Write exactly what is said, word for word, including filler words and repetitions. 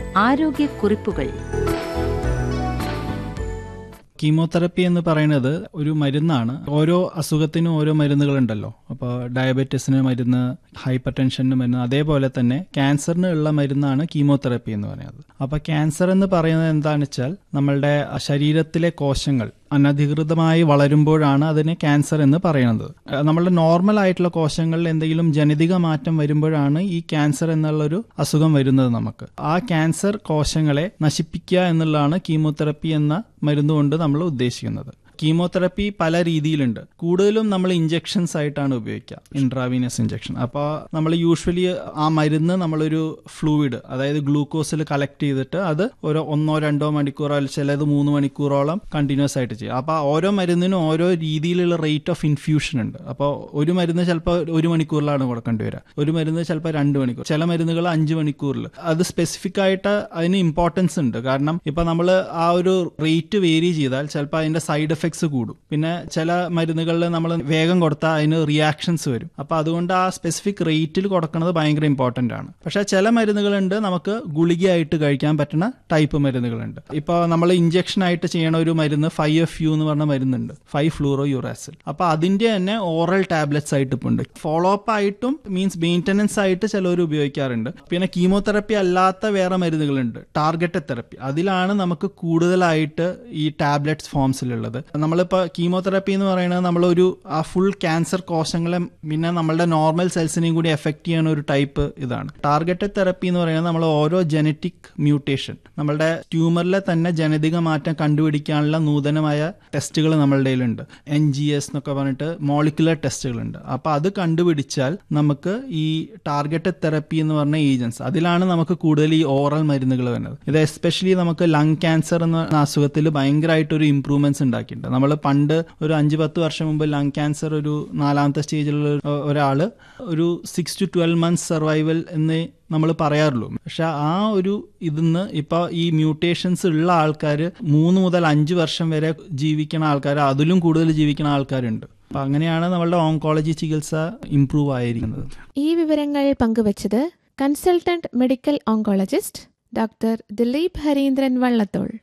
ആരോഗ്യക്കുറിപ്പുകൾ. Chemotherapy എന്ന് പറയുന്നത് ഒരു മരുന്നാണ്. ഓരോ അസുഖത്തിനും ഓരോ മരുന്നുകളുണ്ടല്ലോ. അപ്പോൾ ഡയബറ്റീസിന് മരുന്ന്, ഹൈപ്പർ ടെൻഷന് മരുന്ന്, അതേപോലെ തന്നെ ക്യാൻസറിന് ഉള്ള മരുന്നാണ് കീമോതെറപ്പി എന്ന് പറയുന്നത്. അപ്പോൾ ക്യാൻസർ എന്ന് പറയുന്നത് എന്താണെന്ന് വെച്ചാൽ നമ്മളുടെ ശരീരത്തിലെ കോശങ്ങൾ അനധികൃതമായി വളരുമ്പോഴാണ് അതിന് ക്യാൻസർ എന്ന് പറയുന്നത്. നമ്മളുടെ നോർമൽ ആയിട്ടുള്ള കോശങ്ങളിൽ എന്തെങ്കിലും ജനിതക മാറ്റം വരുമ്പോഴാണ് ഈ ക്യാൻസർ എന്നുള്ളൊരു അസുഖം വരുന്നത് നമുക്ക്. ആ ക്യാൻസർ കോശങ്ങളെ നശിപ്പിക്കുക എന്നുള്ളതാണ് കീമോതെറപ്പി എന്ന മരുന്നുകൊണ്ട് നമ്മൾ ഉദ്ദേശിക്കുന്നത്. കീമോതെറപ്പി പല രീതിയിലുണ്ട്. കൂടുതലും നമ്മൾ ഇഞ്ചെക്ഷൻസ് ആയിട്ടാണ് ഉപയോഗിക്കുക, ഇൻട്രാവീനസ് ഇഞ്ചെക്ഷൻ. അപ്പോൾ നമ്മൾ യൂഷ്വലി ആ മരുന്ന് നമ്മളൊരു ഫ്ലൂയിഡ്, അതായത് ഗ്ലൂക്കോസിൽ കളക്ട് ചെയ്തിട്ട് അത് ഒരു ഒന്നോ രണ്ടോ മണിക്കൂറോ ചിലത് മൂന്ന് മണിക്കൂറോളം കണ്ടിന്യൂസ് ആയിട്ട് ചെയ്യും. അപ്പോൾ ഓരോ മരുന്നിനും ഓരോ രീതിയിലുള്ള റേറ്റ് ഓഫ് ഇൻഫ്യൂഷൻ ഉണ്ട്. അപ്പോൾ ഒരു മരുന്ന് ചിലപ്പോൾ ഒരു മണിക്കൂറിലാണ് കൊടുക്കേണ്ടി വരിക, ഒരു മരുന്ന് ചിലപ്പോൾ രണ്ട് മണിക്കൂർ, ചില മരുന്നുകൾ അഞ്ച് മണിക്കൂറിൽ. അത് സ്പെസിഫിക് ആയിട്ട് അതിന് ഇമ്പോർട്ടൻസ് ഉണ്ട്. കാരണം ഇപ്പം നമ്മൾ ആ ഒരു റേറ്റ് വേരി ചെയ്താൽ ചിലപ്പോൾ അതിന്റെ സൈഡ് എഫക്ട്സ് കൂടും. പിന്നെ ചില മരുന്നുകളിൽ നമ്മൾ വേഗം കൊടുത്താൽ അതിന് റിയാക്ഷൻസ് വരും. അപ്പൊ അതുകൊണ്ട് ആ സ്പെസിഫിക് റേറ്റിൽ കൊടുക്കുന്നത് ഭയങ്കര ഇമ്പോർട്ടന്റ് ആണ്. പക്ഷെ ചില മരുന്നുകളുണ്ട് നമുക്ക് ഗുളികയായിട്ട് കഴിക്കാൻ പറ്റുന്ന ടൈപ്പ് മരുന്നുകളുണ്ട്. ഇപ്പൊ നമ്മൾ ഇഞ്ചക്ഷൻ ആയിട്ട് ചെയ്യണ ഒരു മരുന്ന് ഫൈവ് എഫ് യു എന്ന് പറഞ്ഞ മരുന്നുണ്ട്, ഫൈവ് ഫ്ലൂറോ യുറാസിൽ. അപ്പൊ അതിന്റെ തന്നെ ഓറൽ ടാബ്ലറ്റ്സ് ആയിട്ട് ഇപ്പൊ ഉണ്ട്. ഫോളോ അപ്പ് ആയിട്ടും മീൻസ് മെയിൻ്റനൻസ് ആയിട്ട് ചിലവർ ഉപയോഗിക്കാറുണ്ട്. പിന്നെ കീമോതെറപ്പി അല്ലാത്ത വേറെ മരുന്നുകളുണ്ട്, ടാർഗറ്റഡ് തെറപ്പി. അതിലാണ് നമുക്ക് കൂടുതലായിട്ട് ഈ ടാബ്ലറ്റ്സ് ഫോംസിലുള്ളത്. നമ്മളിപ്പോൾ കീമോതെറപ്പി എന്ന് പറയുന്നത് നമ്മളൊരു ആ ഫുൾ ക്യാൻസർ കോശങ്ങളെ പിന്നെ നമ്മളുടെ നോർമൽ സെൽസിനെയും കൂടി എഫക്ട് ചെയ്യുന്ന ഒരു ടൈപ്പ് ഇതാണ്. ടാർഗറ്റഡ് തെറപ്പി എന്ന് പറയുന്നത് നമ്മൾ ഓരോ ജനറ്റിക് മ്യൂട്ടേഷൻ, നമ്മളുടെ ട്യൂമറിലെ തന്നെ ജനിതക മാറ്റം കണ്ടുപിടിക്കാനുള്ള നൂതനമായ ടെസ്റ്റുകൾ നമ്മളുടെ കയ്യിലുണ്ട്. എൻ ജി എസ് എന്നൊക്കെ പറഞ്ഞിട്ട് മോളിക്കുലർ ടെസ്റ്റുകളുണ്ട്. അപ്പോൾ അത് കണ്ടുപിടിച്ചാൽ നമുക്ക് ഈ ടാർഗറ്റഡ് തെറപ്പി എന്ന് പറഞ്ഞ ഏജൻസ്, അതിലാണ് നമുക്ക് കൂടുതൽ ഈ ഓറൽ മരുന്നുകൾ വരുന്നത്. ഇത് എസ്പെഷ്യലി നമുക്ക് ലങ് ക്യാൻസർ എന്ന അസുഖത്തിൽ ഭയങ്കരമായിട്ടൊരു ഇംപ്രൂവ്മെന്റ്സ് ഉണ്ടാക്കിയിട്ടുണ്ട്. നമ്മൾ പണ്ട് ഒരു അഞ്ച് പത്ത് വർഷം മുമ്പ് ലങ് ക്യാൻസർ ഒരു നാലാമത്തെ സ്റ്റേജിലുള്ള ഒരാള് ഒരു six to twelve months survival എന്ന് നമ്മൾ പറയാറുള്ളൂ. പക്ഷെ ആ ഒരു ഇതിന്ന് ഇപ്പൊ ഈ മ്യൂട്ടേഷൻസ് ഉള്ള ആൾക്കാർ മൂന്ന് മുതൽ അഞ്ച് വർഷം വരെ ജീവിക്കുന്ന ആൾക്കാർ, അതിലും കൂടുതൽ ജീവിക്കുന്ന ആൾക്കാരുണ്ട്. അപ്പൊ അങ്ങനെയാണ് നമ്മളുടെ ഓങ്കോളജി ചികിത്സ ഇംപ്രൂവ് ആയിരിക്കുന്നത്. ഈ വിവരങ്ങൾ പങ്കുവച്ചത് consultant medical oncologist doctor Dileep Harindran Vallathol.